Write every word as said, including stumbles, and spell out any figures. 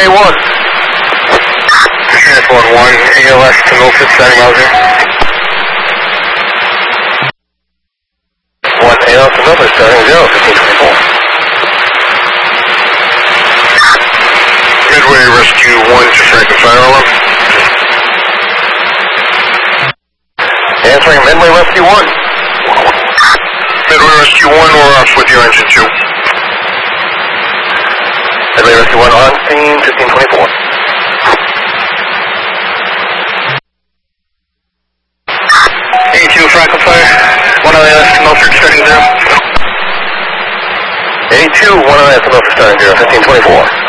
A one. Transport one, A L S to Milford, starting Mauser. one A L S to Milford, starting zero, fifteen twenty-four. Midway Rescue one to Franklin Fire Alarm. Answering Midway Rescue one. Midway Rescue one, we're off with your engine two. Midway Rescue one on scene, fifteen twenty-four. A two Franklin Fire, one L A S to Milford, starting zero. A two, one L A S to Milford, starting zero, fifteen twenty-four.